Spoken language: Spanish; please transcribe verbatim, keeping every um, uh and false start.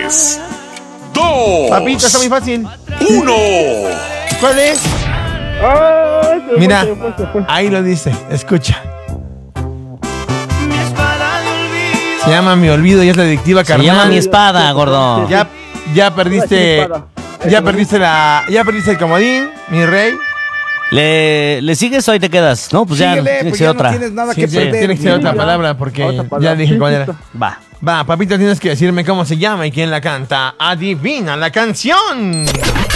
tres, dos. Papito, está muy fácil. uno. ¿Cuál es? Ay, se Mira, fue, se fue, se fue. ahí lo dice. Escucha. Se llama Mi Olvido y es la adictiva, Se carnal. llama Mi Espada, gordo. Ya, ya perdiste. Ya perdiste la. Ya perdiste el comodín, mi rey. ¿Le, ¿Le sigues o ahí te quedas? No, pues ya Síguele, tiene que pues ser ya otra. no tienes nada Sí, que sí, perder. tiene que ser otra Ya. palabra porque Otra ya palabra. dije cuál era. Va. Va, papito, tienes que decirme cómo se llama y quién la canta. Adivina la canción.